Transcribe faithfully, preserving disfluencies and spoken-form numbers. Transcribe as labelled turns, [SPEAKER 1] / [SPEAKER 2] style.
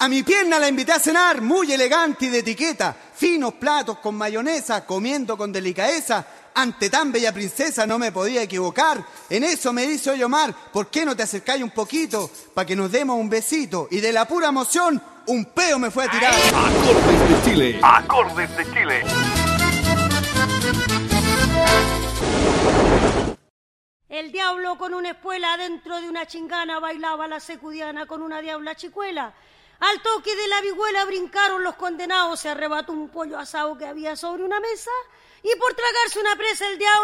[SPEAKER 1] A mi pierna la invité a cenar, muy elegante y de etiqueta, finos platos con mayonesa, comiendo con delicadeza. Ante tan bella princesa no me podía equivocar. En eso me dice, oye Omar, ¿por qué no te acercáis un poquito para que nos demos un besito? Y de la pura emoción, un peo me fue a tirar.
[SPEAKER 2] Acordes de Chile.
[SPEAKER 3] Acordes de Chile.
[SPEAKER 4] El diablo con una espuela dentro de una chingana bailaba la secudiana con una diabla chicuela. Al toque de la vihuela brincaron los condenados, se arrebató un pollo asado que había sobre una mesa y por tragarse una presa el diablo